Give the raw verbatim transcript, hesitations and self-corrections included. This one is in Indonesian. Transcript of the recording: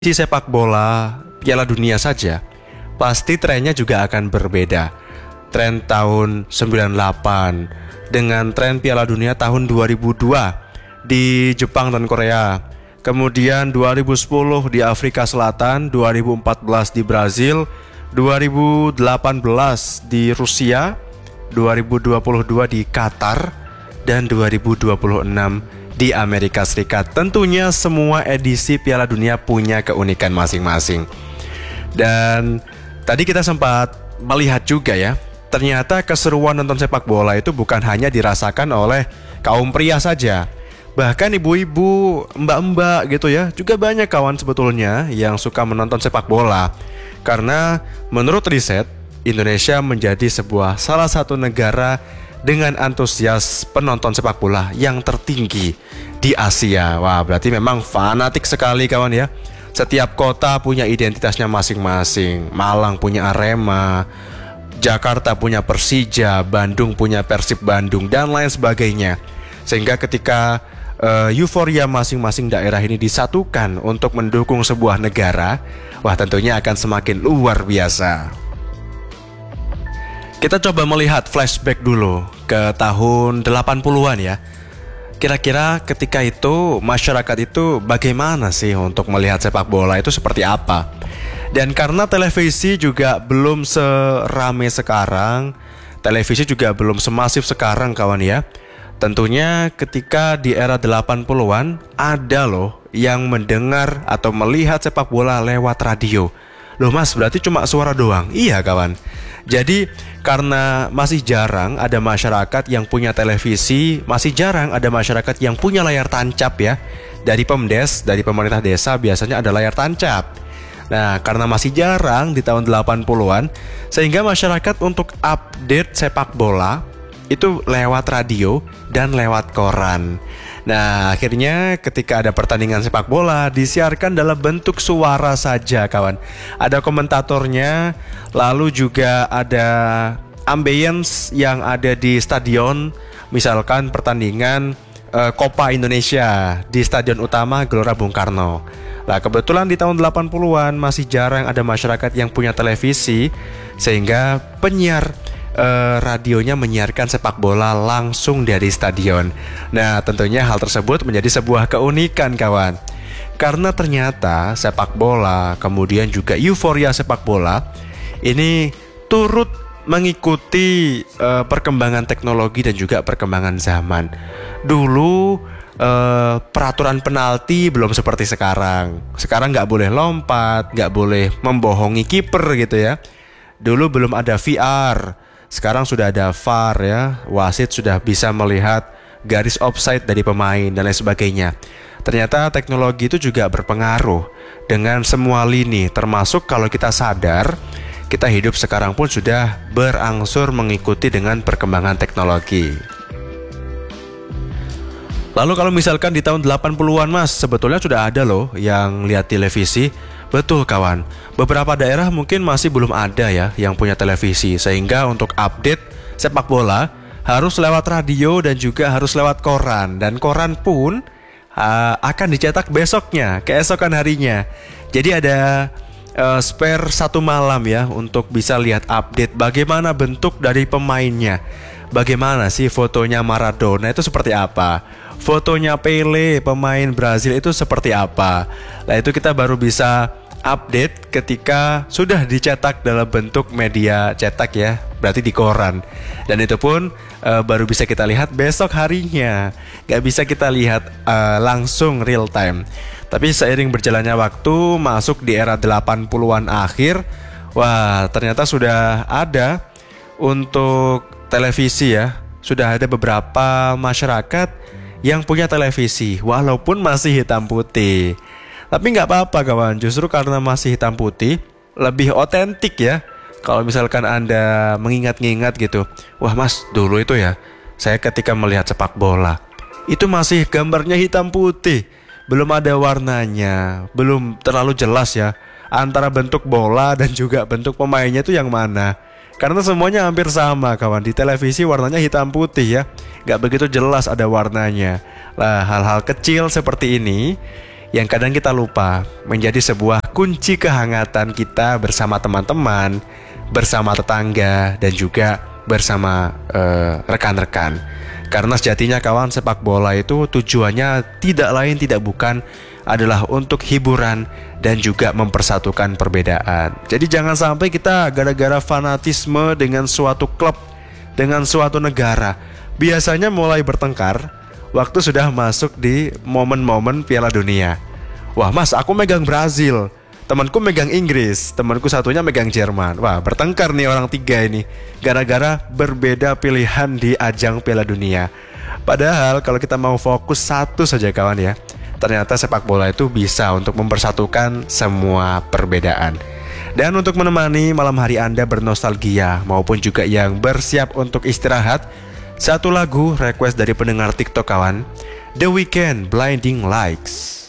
Di sepak bola Piala Dunia saja, pasti trennya juga akan berbeda. Tren tahun sembilan puluh delapan dengan tren Piala Dunia tahun dua ribu dua di Jepang dan Korea. Kemudian dua ribu sepuluh di Afrika Selatan, dua ribu empat belas di Brazil, dua ribu delapan belas di Rusia, dua ribu dua puluh dua di Qatar, dan dua ribu dua puluh enam di Amerika Serikat. Tentunya semua edisi Piala Dunia punya keunikan masing-masing. Dan tadi kita sempat melihat juga ya, ternyata keseruan nonton sepak bola itu bukan hanya dirasakan oleh kaum pria saja. Bahkan ibu-ibu, mbak-mbak gitu ya, juga banyak kawan sebetulnya yang suka menonton sepak bola. Karena menurut riset, Indonesia menjadi sebuah salah satu negara dengan antusias penonton sepak bola yang tertinggi di Asia. Wah, berarti memang fanatik sekali kawan ya. Setiap kota punya identitasnya masing-masing. Malang punya Arema, Jakarta punya Persija, Bandung punya Persib Bandung, dan lain sebagainya. Sehingga ketika uh, euforia masing-masing daerah ini disatukan untuk mendukung sebuah negara, wah tentunya akan semakin luar biasa. Kita coba melihat flashback dulu ke tahun delapan puluhan ya. Kira-kira ketika itu masyarakat itu bagaimana sih untuk melihat sepak bola itu seperti apa? Dan karena televisi juga belum serame sekarang, televisi juga belum semasif sekarang kawan ya. Tentunya ketika di era delapan puluhan ada loh yang mendengar atau melihat sepak bola lewat radio. Loh mas, berarti cuma suara doang? Iya kawan. Jadi karena masih jarang ada masyarakat yang punya televisi, masih jarang ada masyarakat yang punya layar tancap ya. Dari Pemdes, dari pemerintah desa biasanya ada layar tancap. Nah, karena masih jarang di tahun delapan puluhan, sehingga masyarakat untuk update sepak bola itu lewat radio dan lewat koran. Nah, akhirnya ketika ada pertandingan sepak bola disiarkan dalam bentuk suara saja kawan. Ada komentatornya, lalu juga ada ambience yang ada di stadion. Misalkan pertandingan uh, Copa Indonesia di stadion utama Gelora Bung Karno. Nah, kebetulan di tahun delapan puluhan masih jarang ada masyarakat yang punya televisi, sehingga penyiar Uh, radionya menyiarkan sepak bola langsung dari stadion. Nah, tentunya hal tersebut menjadi sebuah keunikan kawan. Karena ternyata sepak bola, kemudian juga euforia sepak bola ini turut mengikuti uh, perkembangan teknologi dan juga perkembangan zaman. Dulu uh, peraturan penalti belum seperti sekarang. Sekarang nggak boleh lompat, nggak boleh membohongi kiper gitu ya. Dulu belum ada V R. Sekarang sudah ada V A R ya, wasit sudah bisa melihat garis offside dari pemain dan lain sebagainya. Ternyata teknologi itu juga berpengaruh dengan semua lini, termasuk kalau kita sadar, kita hidup sekarang pun sudah berangsur mengikuti dengan perkembangan teknologi. Lalu kalau misalkan di tahun delapan puluhan mas, sebetulnya sudah ada loh yang lihat televisi. Betul kawan, beberapa daerah mungkin masih belum ada ya yang punya televisi, sehingga untuk update sepak bola harus lewat radio dan juga harus lewat koran. Dan koran pun uh, akan dicetak besoknya, keesokan harinya. Jadi ada uh, spare satu malam ya untuk bisa lihat update bagaimana bentuk dari pemainnya. Bagaimana sih fotonya Maradona itu seperti apa, fotonya Pele pemain Brazil itu seperti apa. Nah itu kita baru bisa update ketika sudah dicetak dalam bentuk media cetak ya, berarti di koran. Dan itu pun uh, baru bisa kita lihat besok harinya, gak bisa kita lihat uh, langsung real time. Tapi seiring berjalannya waktu, masuk di era delapan puluhan akhir, wah ternyata sudah ada untuk televisi ya. Sudah ada beberapa masyarakat yang punya televisi walaupun masih hitam putih. Tapi nggak apa-apa kawan, justru karena masih hitam putih lebih otentik ya. Kalau misalkan Anda mengingat-ingat gitu, wah mas dulu itu ya, saya ketika melihat sepak bola itu masih gambarnya hitam putih, belum ada warnanya, belum terlalu jelas ya antara bentuk bola dan juga bentuk pemainnya itu yang mana. Karena semuanya hampir sama kawan, di televisi warnanya hitam putih ya, nggak begitu jelas ada warnanya. Lah hal-hal kecil seperti ini yang kadang kita lupa menjadi sebuah kunci kehangatan kita bersama teman-teman, bersama tetangga, dan juga bersama uh, rekan-rekan. Karena sejatinya kawan, sepak bola itu tujuannya tidak lain tidak bukan adalah untuk hiburan dan juga mempersatukan perbedaan. Jadi jangan sampai kita gara-gara fanatisme dengan suatu klub, dengan suatu negara, biasanya mulai bertengkar waktu sudah masuk di momen-momen Piala Dunia. Wah mas, aku megang Brazil, temanku megang Inggris, temanku satunya megang Jerman. Wah, bertengkar nih orang tiga ini gara-gara berbeda pilihan di ajang Piala Dunia. Padahal kalau kita mau fokus satu saja kawan ya, ternyata sepak bola itu bisa untuk mempersatukan semua perbedaan. Dan untuk menemani malam hari Anda bernostalgia maupun juga yang bersiap untuk istirahat, satu lagu request dari pendengar TikTok kawan, The Weeknd, Blinding Lights.